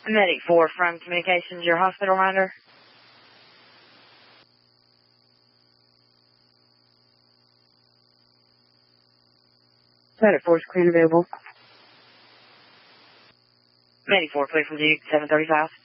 Medic 4 from Communications, your hospital rider. Medic 4 screen available. Medic 4, clear from Duke, 735.